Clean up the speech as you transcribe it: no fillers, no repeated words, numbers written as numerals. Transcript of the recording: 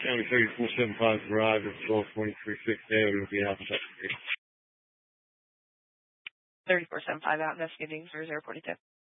County 3475 Drive at 1223 6th Avenue, be out. 3475 out investigating 0042.